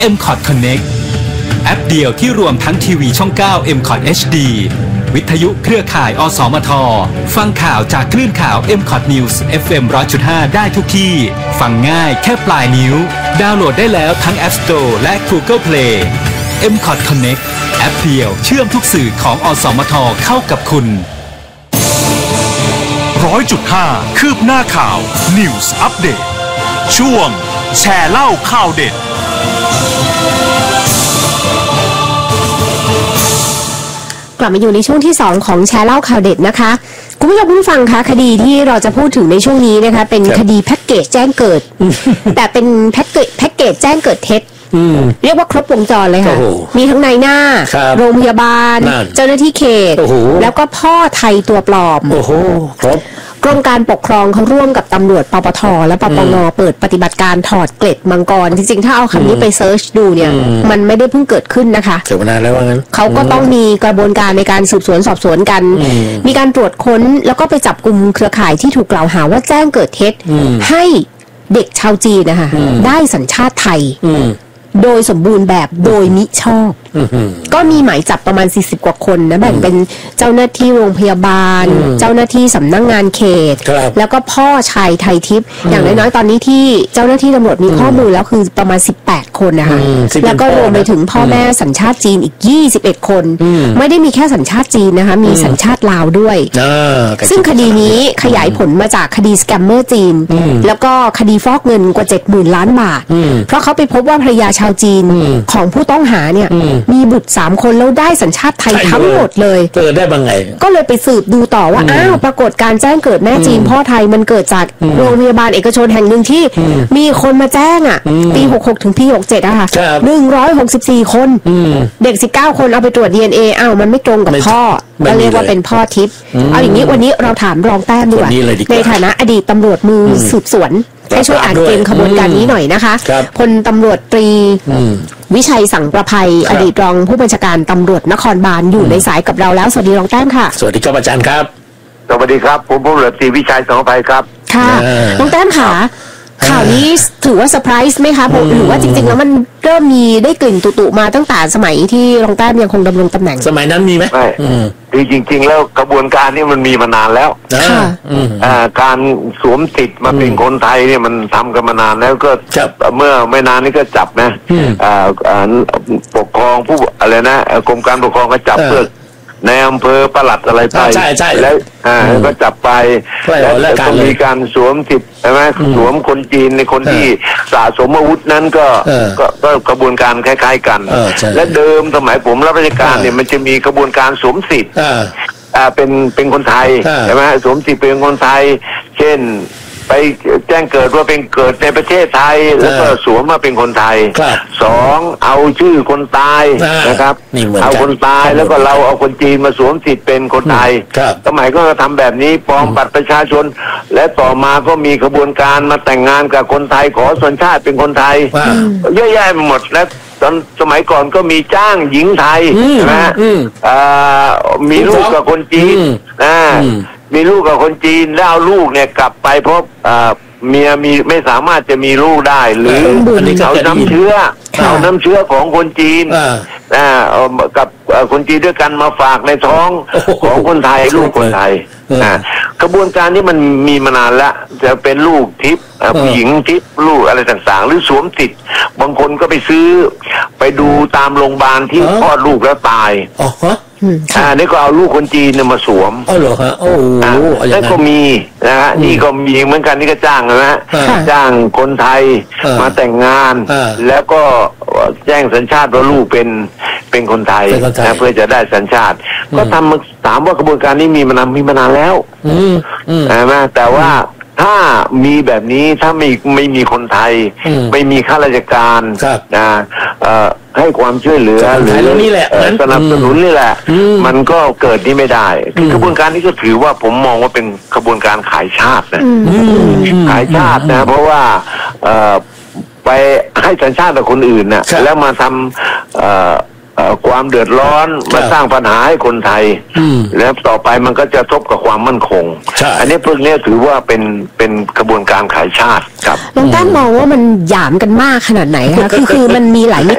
MCOT Connect แอปเดียวที่รวมทั้งทีวีช่อง 9 MCOT HD วิทยุเครือข่ายอสมทฟังข่าวจากคลื่นข่าว MCOT News FM 100.5 ได้ทุกที่ฟังง่ายแค่ปลายนิ้วดาวน์โหลดได้แล้วทั้ง App Store และ Google Play MCOT Connect แอปเดียวเชื่อมทุกสื่อของอสมทเข้ากับคุณ 100.5 คืบหน้าข่าว News Update ช่วงแชร์เล่าข่าวเด็ดกลับมาอยู่ในช่วงที่2ของแชร์เล่าข่าวเด็ดนะคะคุณผู้ชมผู้ฟังคะคดีที่เราจะพูดถึงในช่วงนี้นะคะเป็นคดีแพ็กเกจแจ้งเกิด แต่เป็นแพ็กเกจแจ้งเกิดเท็จเรียกว่าครบวงจรเลยค่ะมีทั้งนายหน้าโรงพยาบาลเจ้าหน้าที่เขตแล้วก็พ่อไทยตัวปลอมครบกรมการปกครองเขาร่วมกับตำรวจปปทและปปงเปิดปฏิบัติการถอดเกล็ดมังกรจริงๆถ้าเอาคำนี้ไปเซิร์ชดูเนี่ยมันไม่ได้เพิ่งเกิดขึ้นนะคะเกิดมานานแล้วว่างั้นเขาก็ต้องมีกระบวนการในการสืบสวนสอบสวนกันมีการตรวจค้นแล้วก็ไปจับกลุ่มเครือข่ายที่ถูกกล่าวหาว่าแจ้งเกิดเท็จให้เด็กชาวจีนนะคะได้สัญชาติไทยโดยสมบูรณ์แบบโดยมิชอบก็มีหมายจับประมาณ40กว่าคนนะแบ่งเป็นเจ้าหน้าที่โรงพยาบาลเจ้าหน้าที่สำนักงานเขตแล้วก็พ่อชายไทยทิพย์อย่างน้อยๆตอนนี้ที่เจ้าหน้าที่ตำรวจมีข้อมูลแล้วคือประมาณ18คนนะคะแล้วก็รวมไปถึงพ่อแม่สัญชาติจีนอีก21คนไม่ได้มีแค่สัญชาติจีนนะคะมีสัญชาติลาวด้วยซึ่งคดีนี้ขยายผลมาจากคดีสแกมเมอร์จีนแล้วก็คดีฟอกเงินกว่า 70,000 ล้านบาทเพราะเขาไปพบว่าภรรยาชาวจีนของผู้ต้องหาเนี่ยมีบุตร3คนแล้วได้สัญชาติไทยทั้งหมดเลยได้บางไงก็เลยไปสืบดูต่อว่าอ้าวปรากฏการแจ้งเกิดแม่จีนพ่อไทยมันเกิดจากโรงพยาบาลเอกชนแห่งหนึ่งที่มีคนมาแจ้งอ่ะปี66ถึงปี67อะค่ะ164คนเด็ก19คนเอาไปตรวจ DNA อ้าวมันไม่ตรงกับพ่อก็เรียกว่าเป็นพ่อทิพย์เอาอย่างนี้วันนี้เราถามรองแต้มดีกว่าในฐานะอดีตตำรวจมือสืบสวนให้ช่วยอ่านเกมขบวนการนี้หน่อยนะคะพลตำรวจตรีวิชัยสังประภัยอดีตรองผู้บัญชาการตำรวจนครบาลอยู่ในสายกับเราแล้วสวัสดีรองแต้มค่ะสวัสดีครับอาจารย์ครับสวัสดีครับผมพลตำรวจตรีวิชัยสังประภัยครับค่ะรองแต้มค่ะข่าวนี้ถือว่าเซอร์ไพรส์ไหมคะหรือว่าจริงๆแล้วมันเริ่มมีได้กลิ่นตุๆมาตั้งแต่สมัยที่รองแต้มยังคงดำรงตำแหน่งสมัยนั้นมีไหมไม่คือจริงๆแล้วกระบวนการนี้มันมีมานานแล้วการสวมสิทธิ์มาเป็นคนไทยเนี่ยมันทำกันมานานแล้วก็เมื่อไม่นานนี้ก็จับนะปกครองผู้อะไรนะกรมการปกครองก็จับเพื่อในอำเภอปลัดอะไรไปแล้วก็จับไปแล้วก็มีการสวมสิทธิ์ใช่ไหมสวมคนจีนในคนที่สะสมอาวุธนั้นก็กระบวนการคล้ายๆกันและเดิมสมัยผมรับราชการเนี่ยมันจะมีกระบวนการสวมสิทธิ์เป็นคนไทยใช่ไหมสวมสิทธิ์เป็นคนไทยเช่นไปแจ้งเกิดว่าเป็นเกิดในประเทศไทยแล้วก็สวมมาเป็นคนไทย2เอาชื่อคนตายนะครับเอาคนตายแล้วก็เราเอาคนจีนมาสวมสิทธิ์เป็นคนไทยสมัยก็ทำแบบนี้ปลอมบัตรประชาชนและต่อมาก็มีกระบวนการมาแต่งงานกับคนไทยขอสัญชาติเป็นคนไทยเยอะแยะไปหมดและตอนสมัยก่อนก็มีจ้างหญิงไทยนะมีลูกกับคนจีนมีลูกกับคนจีนแล้วเอาลูกเนี่ยกลับไปเพราะเมียมีไม่สามารถจะมีลูกได้หรือเอาน้ำเชื้อของคนจีนกับคนจีนด้วยกันมาฝากในท้องของคนไทยลูกคนไทยกระบวนการนี้มันมีมานานแล้วจะเป็นลูกทิพย์ผู้หญิงทิพย์ลูกอะไรต่างๆหรือสวมสิทธิ์บางคนก็ไปซื้อไปดูตามโรงพยาบาลที่คลอดลูกแล้วตายนี่ก็เอาลูกคนจีนมาสวมเหรอฮะโอ้นั่นก็มีนะฮะนี่ก็มีเหมือนกันนี่ก็จ้างนะฮะจ้างคนไทยมาแต่งงานแล้วก็แจ้งสัญชาติว่าลูกเป็นคนไทยนะเพื่อจะได้สัญชาติก็ถามว่ากระบวนการนี้มีมานานแล้วนะแต่ว่าถ้ามีแบบนี้ถ้าไม่มีคนไทยไม่มีข้าราชการให้ความช่วยเหลือหรือสนับสนุนนี่แหละมันก็เกิดที่ไม่ได้คือกระบวนการนี้ก็ถือว่าผมมองว่าเป็นกระบวนการขายชาตินะขายชาตินะเพราะว่าไปให้สัญชาติกับคนอื่นนะแล้วมาทำความเดือดร้อนมาสร้างปัญหาให้คนไทยแล้วต่อไปมันก็จะทบกับความมั่นคงอันนี้พวกนี้ถือว่าเป็นกระบวนการขายชาติครับรองแต้มมองว่ามันหยามกันมากขนาดไหนคะคือมันมีหลายมิ